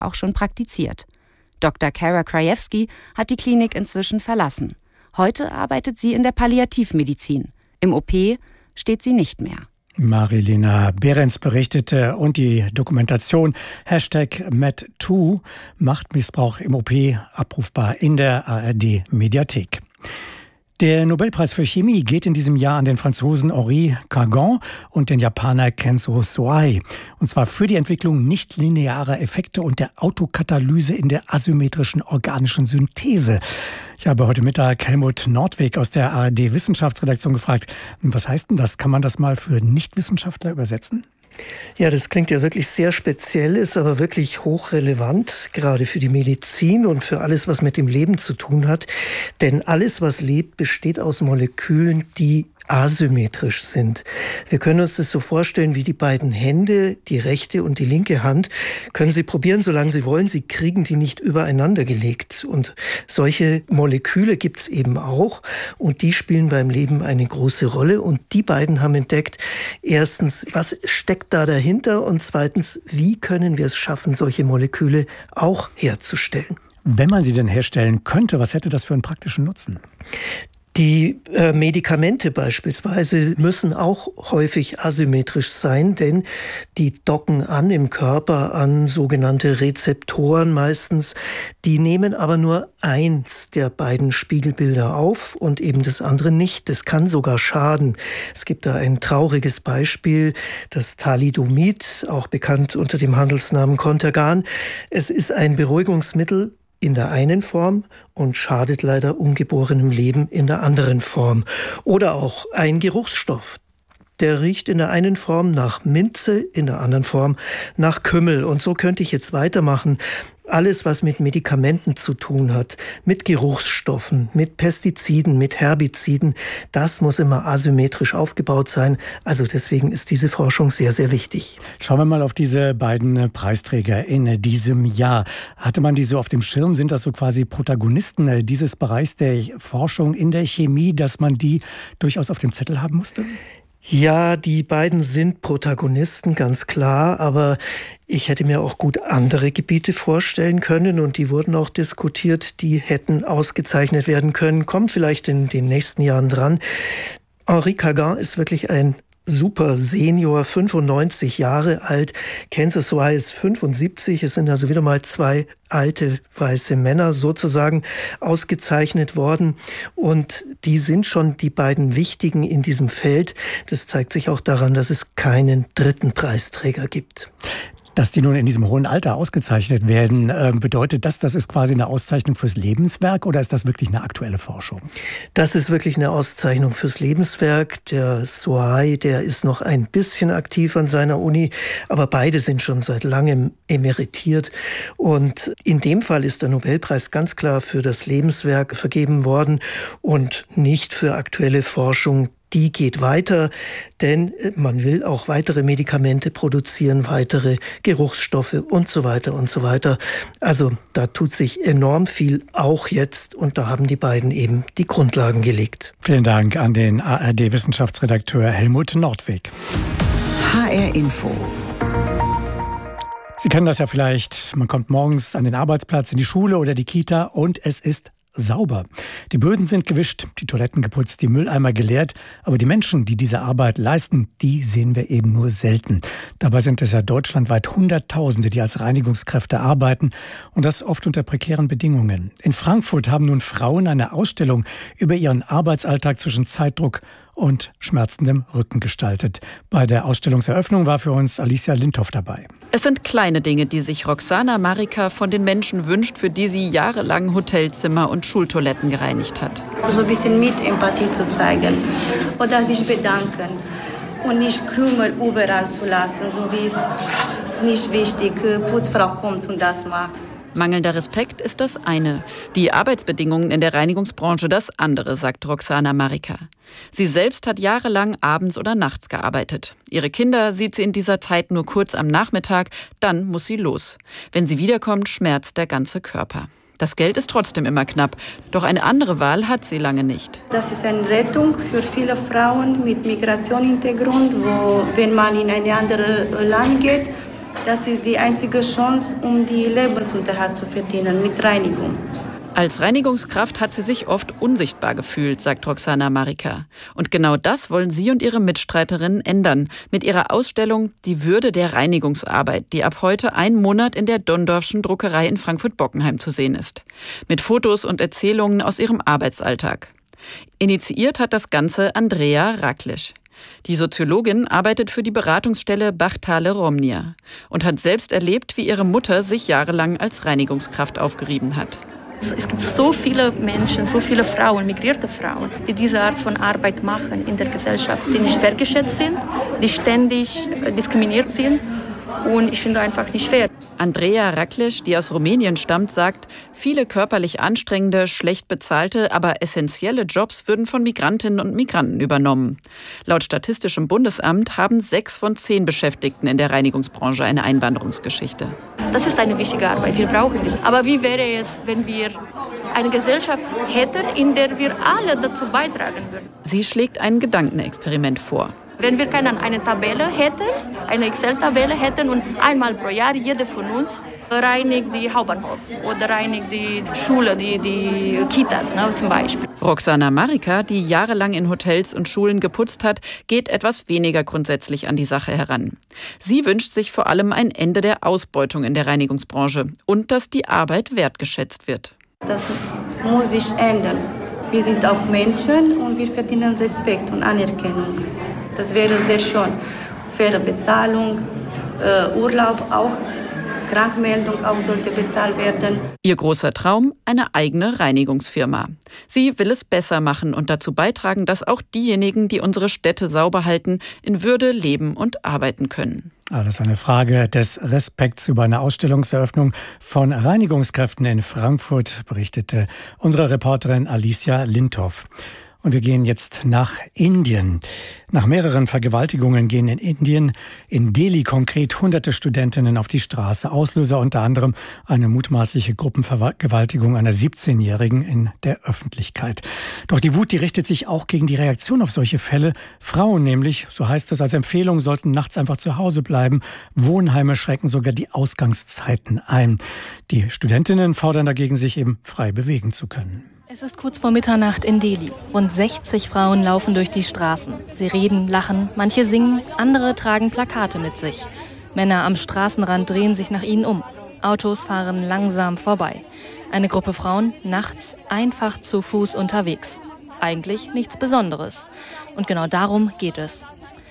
auch schon praktiziert. Dr. Kara Krajewski hat die Klinik inzwischen verlassen. Heute arbeitet sie in der Palliativmedizin. Im OP steht sie nicht mehr. Marilena Behrens berichtete und die Dokumentation #MedToo Machtmissbrauch im OP abrufbar in der ARD-Mediathek. Der Nobelpreis für Chemie geht in diesem Jahr an den Franzosen Henri Cargan und den Japaner Kenzo Soai. Und zwar für die Entwicklung nichtlinearer Effekte und der Autokatalyse in der asymmetrischen organischen Synthese. Ich habe heute Mittag Helmut Nordwig aus der ARD-Wissenschaftsredaktion gefragt, was heißt denn das? Kann man das mal für Nichtwissenschaftler übersetzen? Ja, das klingt ja wirklich sehr speziell, ist aber wirklich hochrelevant, gerade für die Medizin und für alles, was mit dem Leben zu tun hat. Denn alles, was lebt, besteht aus Molekülen, die asymmetrisch sind. Wir können uns das so vorstellen wie die beiden Hände, die rechte und die linke Hand. Können Sie probieren, solange Sie wollen, Sie kriegen die nicht übereinander gelegt. Und solche Moleküle gibt's eben auch und die spielen beim Leben eine große Rolle. Und die beiden haben entdeckt, erstens, was steckt da dahinter und zweitens, wie können wir es schaffen, solche Moleküle auch herzustellen. Wenn man sie denn herstellen könnte, was hätte das für einen praktischen Nutzen? Die Medikamente beispielsweise müssen auch häufig asymmetrisch sein, denn die docken an im Körper an sogenannte Rezeptoren meistens. Die nehmen aber nur eins der beiden Spiegelbilder auf und eben das andere nicht. Das kann sogar schaden. Es gibt da ein trauriges Beispiel, das Thalidomid, auch bekannt unter dem Handelsnamen Contergan. Es ist ein Beruhigungsmittel in der einen Form und schadet leider ungeborenem Leben in der anderen Form. Oder auch ein Geruchsstoff. Der riecht in der einen Form nach Minze, in der anderen Form nach Kümmel. Und so könnte ich jetzt weitermachen. Alles, was mit Medikamenten zu tun hat, mit Geruchsstoffen, mit Pestiziden, mit Herbiziden, das muss immer asymmetrisch aufgebaut sein. Also deswegen ist diese Forschung sehr, sehr wichtig. Schauen wir mal auf diese beiden Preisträger in diesem Jahr. Hatte man die so auf dem Schirm? Sind das so quasi Protagonisten dieses Bereichs der Forschung in der Chemie, dass man die durchaus auf dem Zettel haben musste? Ja, die beiden sind Protagonisten, ganz klar, aber ich hätte mir auch gut andere Gebiete vorstellen können und die wurden auch diskutiert, die hätten ausgezeichnet werden können, kommen vielleicht in den nächsten Jahren dran. Henri Cargan ist wirklich ein super Senior, 95 Jahre alt. Kenzo Soai ist 75. Es sind also wieder mal zwei alte weiße Männer sozusagen ausgezeichnet worden. Und die sind schon die beiden Wichtigen in diesem Feld. Das zeigt sich auch daran, dass es keinen dritten Preisträger gibt. Dass die nun in diesem hohen Alter ausgezeichnet werden, bedeutet das ist quasi eine Auszeichnung fürs Lebenswerk oder ist das wirklich eine aktuelle Forschung? Das ist wirklich eine Auszeichnung fürs Lebenswerk. Der Soai, der ist noch ein bisschen aktiv an seiner Uni, aber beide sind schon seit langem emeritiert. Und in dem Fall ist der Nobelpreis ganz klar für das Lebenswerk vergeben worden und nicht für aktuelle Forschung. Die geht weiter, denn man will auch weitere Medikamente produzieren, weitere Geruchsstoffe und so weiter und so weiter. Also da tut sich enorm viel, auch jetzt, und da haben die beiden eben die Grundlagen gelegt. Vielen Dank an den ARD-Wissenschaftsredakteur Helmut Nordwig. HR Info. Sie kennen das ja vielleicht, man kommt morgens an den Arbeitsplatz, in die Schule oder die Kita und es ist sauber. Die Böden sind gewischt, die Toiletten geputzt, die Mülleimer geleert. Aber die Menschen, die diese Arbeit leisten, die sehen wir eben nur selten. Dabei sind es ja deutschlandweit Hunderttausende, die als Reinigungskräfte arbeiten und das oft unter prekären Bedingungen. In Frankfurt haben nun Frauen eine Ausstellung über ihren Arbeitsalltag zwischen Zeitdruck und schmerzendem Rücken gestaltet. Bei der Ausstellungseröffnung war für uns Alicia Lindhoff dabei. Es sind kleine Dinge, die sich Roxana Marika von den Menschen wünscht, für die sie jahrelang Hotelzimmer und Schultoiletten gereinigt hat. So ein bisschen Empathie zu zeigen oder sich bedanken und nicht Krümel überall zu lassen, so wie es ist nicht wichtig, Putzfrau kommt und das macht. Mangelnder Respekt ist das eine, die Arbeitsbedingungen in der Reinigungsbranche das andere, sagt Roxana Marika. Sie selbst hat jahrelang abends oder nachts gearbeitet. Ihre Kinder sieht sie in dieser Zeit nur kurz am Nachmittag, dann muss sie los. Wenn sie wiederkommt, schmerzt der ganze Körper. Das Geld ist trotzdem immer knapp, doch eine andere Wahl hat sie lange nicht. Das ist eine Rettung für viele Frauen mit Migrationshintergrund, wo, wenn man in ein anderes Land geht, Das ist die einzige Chance, um die Lebensunterhalt zu verdienen mit Reinigung. Als Reinigungskraft hat sie sich oft unsichtbar gefühlt, sagt Roxana Marika. Und genau das wollen sie und ihre Mitstreiterinnen ändern. Mit ihrer Ausstellung Die Würde der Reinigungsarbeit, die ab heute einen Monat in der Donndorfschen Druckerei in Frankfurt-Bockenheim zu sehen ist. Mit Fotos und Erzählungen aus ihrem Arbeitsalltag. Initiiert hat das Ganze Andrea Raklisch. Die Soziologin arbeitet für die Beratungsstelle Bachtale-Romnia und hat selbst erlebt, wie ihre Mutter sich jahrelang als Reinigungskraft aufgerieben hat. Es gibt so viele Menschen, so viele Frauen, migrierte Frauen, die diese Art von Arbeit machen in der Gesellschaft, die nicht wertgeschätzt sind, die ständig diskriminiert sind. Und ich finde einfach nicht fair. Andrea Raklisch, die aus Rumänien stammt, sagt, viele körperlich anstrengende, schlecht bezahlte, aber essentielle Jobs würden von Migrantinnen und Migranten übernommen. Laut Statistischem Bundesamt haben 6 von 10 Beschäftigten in der Reinigungsbranche eine Einwanderungsgeschichte. Das ist eine wichtige Arbeit, wir brauchen die. Aber wie wäre es, wenn wir eine Gesellschaft hätten, in der wir alle dazu beitragen würden? Sie schlägt ein Gedankenexperiment vor. Wenn wir eine Tabelle hätten, eine Excel-Tabelle hätten und einmal pro Jahr jeder von uns reinigt die Hauptbahnhof oder reinigt die Schule, die Kitas zum Beispiel. Roxana Marika, die jahrelang in Hotels und Schulen geputzt hat, geht etwas weniger grundsätzlich an die Sache heran. Sie wünscht sich vor allem ein Ende der Ausbeutung in der Reinigungsbranche und dass die Arbeit wertgeschätzt wird. Das muss sich ändern. Wir sind auch Menschen und wir verdienen Respekt und Anerkennung. Das wäre sehr schön. Faire Bezahlung, Urlaub auch, Krankmeldung auch sollte bezahlt werden. Ihr großer Traum, eine eigene Reinigungsfirma. Sie will es besser machen und dazu beitragen, dass auch diejenigen, die unsere Städte sauber halten, in Würde leben und arbeiten können. Das ist eine Frage des Respekts über eine Ausstellungseröffnung von Reinigungskräften in Frankfurt, berichtete unsere Reporterin Alicia Lindhoff. Und wir gehen jetzt nach Indien. Nach mehreren Vergewaltigungen gehen in Indien, in Delhi konkret, hunderte Studentinnen auf die Straße. Auslöser unter anderem eine mutmaßliche Gruppenvergewaltigung einer 17-Jährigen in der Öffentlichkeit. Doch die Wut, die richtet sich auch gegen die Reaktion auf solche Fälle. Frauen nämlich, so heißt es als Empfehlung, sollten nachts einfach zu Hause bleiben. Wohnheime schränken sogar die Ausgangszeiten ein. Die Studentinnen fordern dagegen, sich eben frei bewegen zu können. Es ist kurz vor Mitternacht in Delhi. Rund 60 Frauen laufen durch die Straßen. Sie reden, lachen, manche singen, andere tragen Plakate mit sich. Männer am Straßenrand drehen sich nach ihnen um. Autos fahren langsam vorbei. Eine Gruppe Frauen nachts einfach zu Fuß unterwegs. Eigentlich nichts Besonderes. Und genau darum geht es.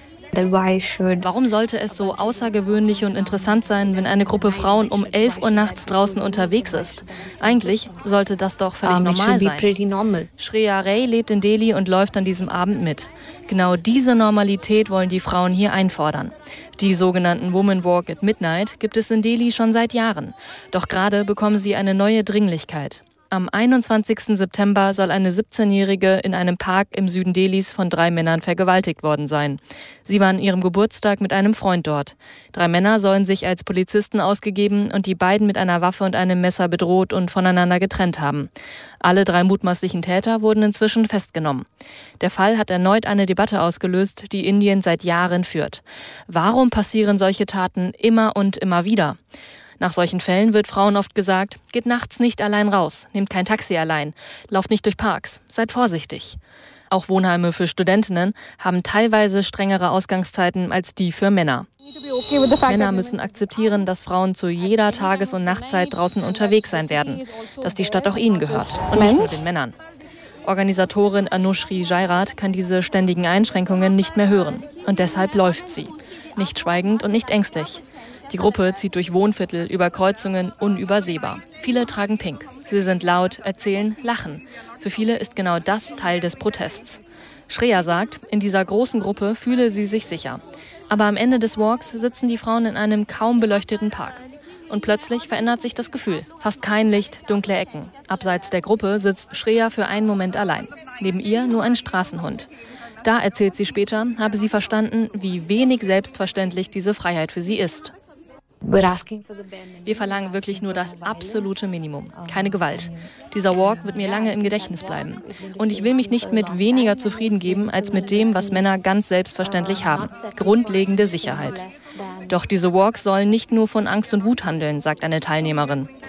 Warum sollte es so außergewöhnlich und interessant sein, wenn eine Gruppe Frauen um 11 Uhr nachts draußen unterwegs ist? Eigentlich sollte das doch völlig normal sein. Shreya Ray lebt in Delhi und läuft an diesem Abend mit. Genau diese Normalität wollen die Frauen hier einfordern. Die sogenannten Woman Walk at Midnight gibt es in Delhi schon seit Jahren. Doch gerade bekommen sie eine neue Dringlichkeit. Am 21. September soll eine 17-Jährige in einem Park im Süden Delhis von 3 Männern vergewaltigt worden sein. Sie war an ihrem Geburtstag mit einem Freund dort. 3 Männer sollen sich als Polizisten ausgegeben und die beiden mit einer Waffe und einem Messer bedroht und voneinander getrennt haben. Alle 3 mutmaßlichen Täter wurden inzwischen festgenommen. Der Fall hat erneut eine Debatte ausgelöst, die Indien seit Jahren führt. Warum passieren solche Taten immer und immer wieder? Nach solchen Fällen wird Frauen oft gesagt, geht nachts nicht allein raus, nehmt kein Taxi allein, lauft nicht durch Parks, seid vorsichtig. Auch Wohnheime für Studentinnen haben teilweise strengere Ausgangszeiten als die für Männer. Männer müssen akzeptieren, dass Frauen zu jeder Tages- und Nachtzeit draußen unterwegs sein werden, dass die Stadt auch ihnen gehört und nicht nur den Männern. Organisatorin Anushri Jairat kann diese ständigen Einschränkungen nicht mehr hören und deshalb läuft sie. Nicht schweigend und nicht ängstlich. Die Gruppe zieht durch Wohnviertel, über Kreuzungen, unübersehbar. Viele tragen pink. Sie sind laut, erzählen, lachen. Für viele ist genau das Teil des Protests. Shreya sagt, in dieser großen Gruppe fühle sie sich sicher. Aber am Ende des Walks sitzen die Frauen in einem kaum beleuchteten Park. Und plötzlich verändert sich das Gefühl. Fast kein Licht, dunkle Ecken. Abseits der Gruppe sitzt Shreya für einen Moment allein. Neben ihr nur ein Straßenhund. Da, erzählt sie später, habe sie verstanden, wie wenig selbstverständlich diese Freiheit für sie ist. Wir verlangen wirklich nur das absolute Minimum. Keine Gewalt. Dieser Walk wird mir lange im Gedächtnis bleiben. Und ich will mich nicht mit weniger zufrieden geben, als mit dem, was Männer ganz selbstverständlich haben. Grundlegende Sicherheit. Doch diese Walks sollen nicht nur von Angst und Wut handeln, sagt eine Teilnehmerin.